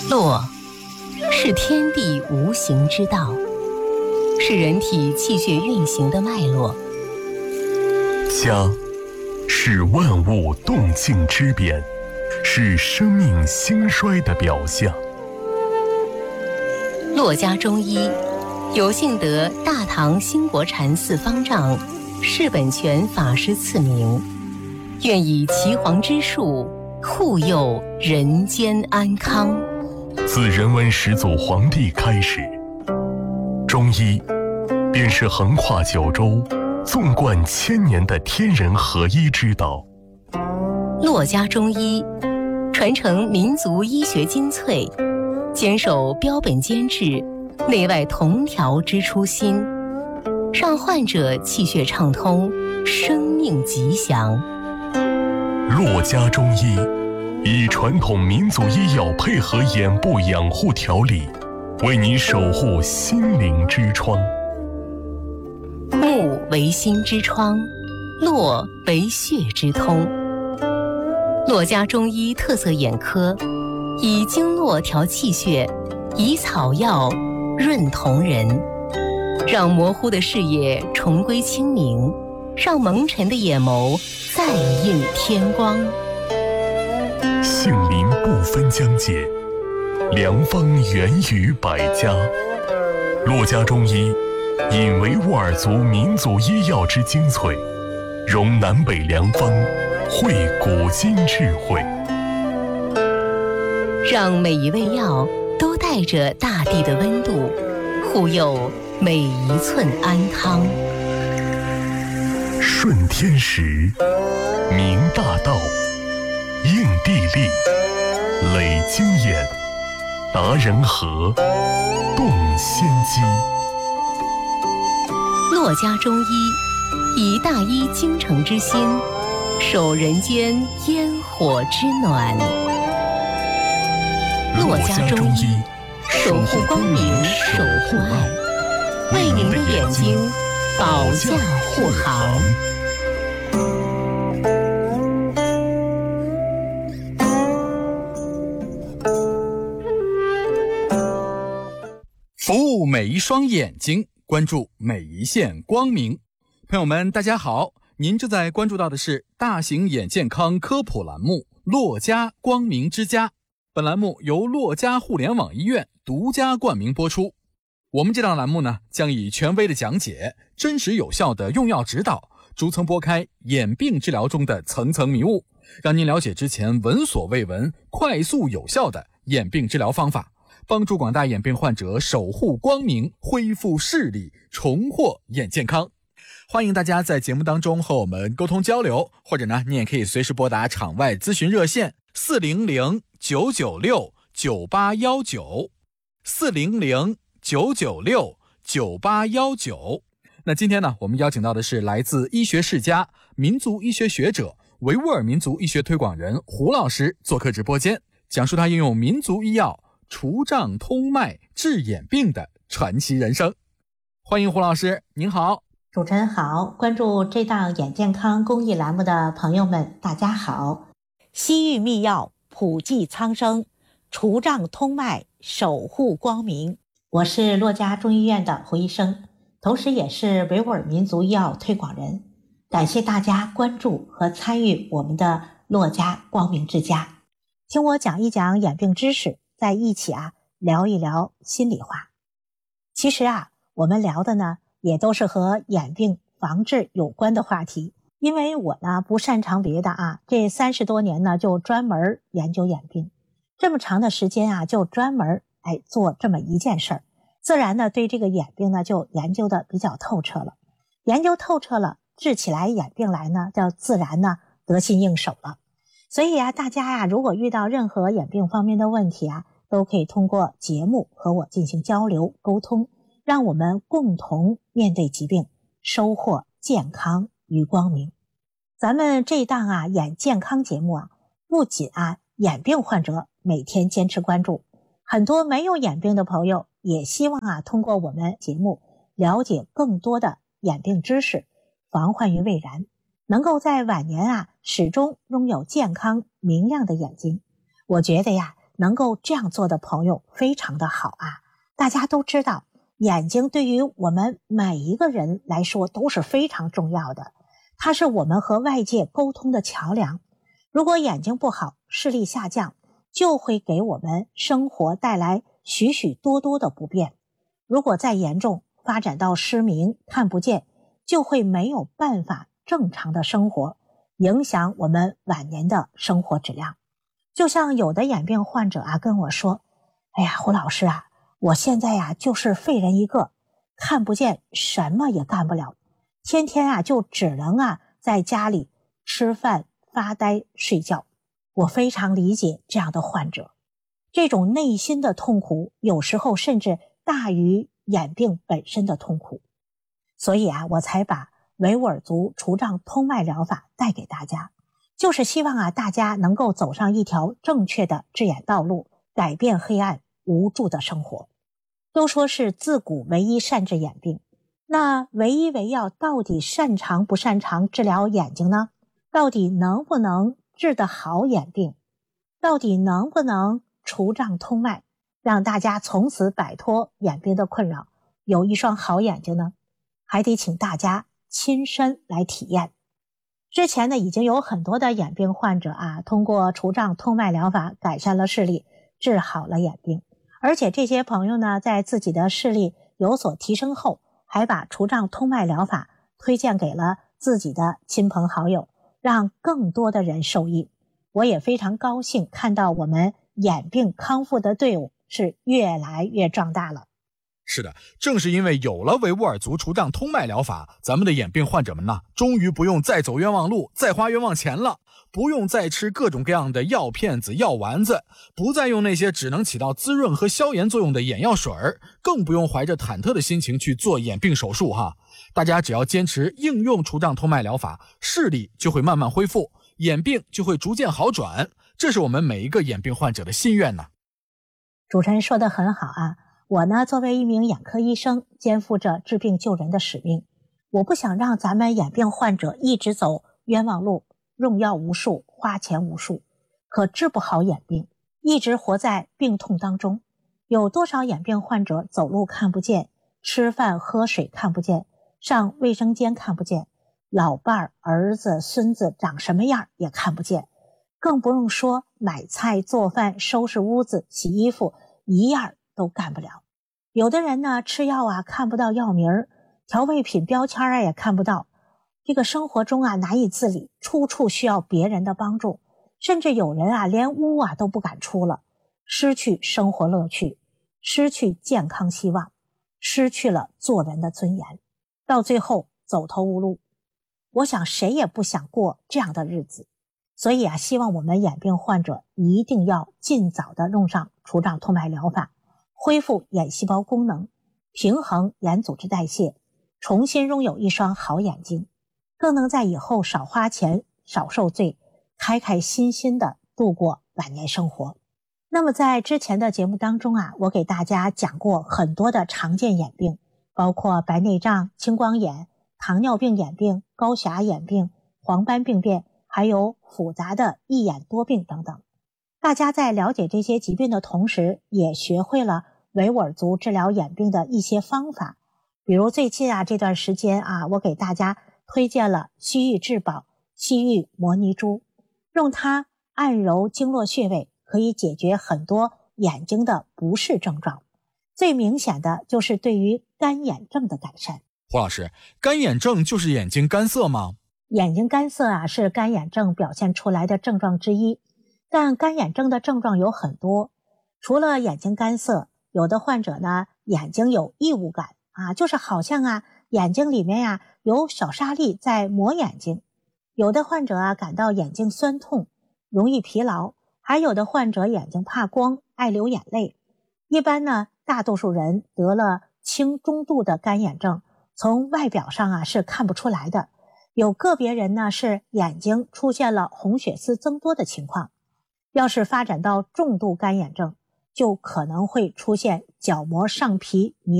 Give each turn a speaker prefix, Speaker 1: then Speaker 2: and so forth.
Speaker 1: 络是天地无形之道，是人体气血运行的脉络。
Speaker 2: 家是万物动静之变，是生命兴衰的表象。
Speaker 1: 络家中医有幸得大唐兴国禅寺方丈释本泉法师赐名，愿以岐黄之术护佑人间安康。
Speaker 2: 自人文始祖黄帝开始，中医便是横跨九州、纵贯千年的天人合一之道。
Speaker 1: 络家中医传承民族医学精粹，坚守标本兼治、内外同调之初心，让患者气血畅通，生命吉祥。
Speaker 2: 络家中医以传统民族医药配合眼部养护调理，为您守护心灵之窗。
Speaker 1: 目为心之窗，络为血之通。络家中医特色眼科，以经络调气血，以草药润瞳仁，让模糊的视野重归清明，让蒙尘的眼眸再映天光。
Speaker 2: 杏林不分疆界，良方源于百家。络家中医引维吾尔族民族医药之精粹，融南北良方，汇古今智慧，
Speaker 1: 让每一味药都带着大地的温度，护佑每一寸安康。
Speaker 2: 顺天时，明大道，应地利，累经验，达人和，动先机。
Speaker 1: 络家中医以大医精诚之心，守人间烟火之暖。络家中医守护光明，守护爱，为您的眼睛保驾护航。
Speaker 3: 服务每一双眼睛，关注每一线光明。朋友们大家好，您正在关注到的是大型眼健康科普栏目络家光明之家。本栏目由络家互联网医院独家冠名播出。我们这档栏目呢，将以权威的讲解、真实有效的用药指导，逐层拨开眼病治疗中的层层迷雾，让您了解之前闻所未闻、快速有效的眼病治疗方法，帮助广大眼病患者守护光明，恢复视力，重获眼健康。欢迎大家在节目当中和我们沟通交流，或者呢，你也可以随时拨打场外咨询热线400-996-9819 400-996-9819。那今天呢，我们邀请到的是来自医学世家、民族医学学者、维吾尔民族医学推广人胡老师做客直播间，讲述他应用民族医药除障通脉治眼病的传奇人生。欢迎胡老师，您好。
Speaker 4: 主持人好，关注这档眼健康公益栏目的朋友们大家好。西域秘药普济苍生，除障通脉守护光明。我是络家中医院的胡医生，同时也是维吾尔民族医药推广人。感谢大家关注和参与我们的络家光明之家，听我讲一讲眼病知识，在一起聊一聊心里话。其实我们聊的呢也都是和眼病防治有关的话题，因为我呢不擅长别的这30多年呢就专门研究眼病，这么长的时间就专门做这么一件事儿，自然呢对这个眼病呢就研究的比较透彻了，研究透彻了，治起来眼病来呢就自然呢得心应手了。所以大家如果遇到任何眼病方面的问题都可以通过节目和我进行交流沟通，让我们共同面对疾病，收获健康与光明。咱们这档眼健康节目不仅眼病患者每天坚持关注，很多没有眼病的朋友也希望通过我们节目了解更多的眼病知识，防患于未然，能够在晚年始终拥有健康明亮的眼睛。我觉得能够这样做的朋友非常的好啊。大家都知道，眼睛对于我们每一个人来说都是非常重要的，它是我们和外界沟通的桥梁。如果眼睛不好，视力下降，就会给我们生活带来许许多多的不便。如果再严重，发展到失明，看不见，就会没有办法正常的生活，影响我们晚年的生活质量。就像有的眼病患者啊跟我说，哎呀，胡老师啊，我现在呀就是废人一个，看不见，什么也干不了，天天啊就只能在家里吃饭、发呆、睡觉。我非常理解这样的患者，这种内心的痛苦有时候甚至大于眼病本身的痛苦。所以我才把维吾尔族除障通脉疗法带给大家，就是希望大家能够走上一条正确的治眼道路，改变黑暗无助的生活。都说是自古唯一善治眼病，那唯医唯药到底擅长不擅长治疗眼睛呢？到底能不能治得好眼病？到底能不能除障通脉，让大家从此摆脱眼病的困扰，有一双好眼睛呢？还得请大家亲身来体验。之前呢，已经有很多的眼病患者通过除障通脉疗法改善了视力，治好了眼病。而且这些朋友呢，在自己的视力有所提升后，还把除障通脉疗法推荐给了自己的亲朋好友，让更多的人受益。我也非常高兴看到我们眼病康复的队伍是越来越壮大了。
Speaker 3: 是的，正是因为有了维吾尔族除障通脉疗法，咱们的眼病患者们终于不用再走冤枉路，再花冤枉钱了，不用再吃各种各样的药片子、药丸子，不再用那些只能起到滋润和消炎作用的眼药水，更不用怀着忐忑的心情去做眼病手术大家只要坚持应用除障通脉疗法，视力就会慢慢恢复，眼病就会逐渐好转，这是我们每一个眼病患者的心愿呢。
Speaker 4: 主持人说得很好我呢，作为一名眼科医生，肩负着治病救人的使命。我不想让咱们眼病患者一直走冤枉路，用药无数，花钱无数，可治不好眼病，一直活在病痛当中。有多少眼病患者走路看不见，吃饭喝水看不见，上卫生间看不见，老伴儿、儿子、孙子长什么样也看不见，更不用说买菜、做饭、收拾屋子、洗衣服，一样都干不了。有的人呢，吃药看不到药名，调味品标签也看不到，这个生活中难以自理，处处需要别人的帮助，甚至有人连屋都不敢出了，失去生活乐趣，失去健康希望，失去了做人的尊严，到最后走投无路。我想谁也不想过这样的日子，所以希望我们眼病患者一定要尽早的用上除障通脉疗法，恢复眼细胞功能，平衡眼组织代谢，重新拥有一双好眼睛，更能在以后少花钱、少受罪，开开心心的度过晚年生活。那么在之前的节目当中我给大家讲过很多的常见眼病，包括白内障、青光眼、糖尿病眼病、高血压眼病、黄斑病变，还有复杂的一眼多病等等。大家在了解这些疾病的同时，也学会了维吾尔族治疗眼病的一些方法。比如最近这段时间我给大家推荐了西域至宝西域摩尼珠，用它按揉经络穴位，可以解决很多眼睛的不适症状。最明显的就是对于干眼症的改善。
Speaker 3: 胡老师，干眼症就是眼睛干涩吗？
Speaker 4: 眼睛干涩是干眼症表现出来的症状之一，但干眼症的症状有很多。除了眼睛干涩，有的患者呢，眼睛有异物感就是好像眼睛里面有小沙粒在磨眼睛。有的患者感到眼睛酸痛，容易疲劳，还有的患者眼睛怕光，爱流眼泪。一般呢，大多数人得了轻中度的干眼症，从外表上是看不出来的。有个别人呢，是眼睛出现了红血丝增多的情况。要是发展到重度干眼症，就可能会出现角膜上皮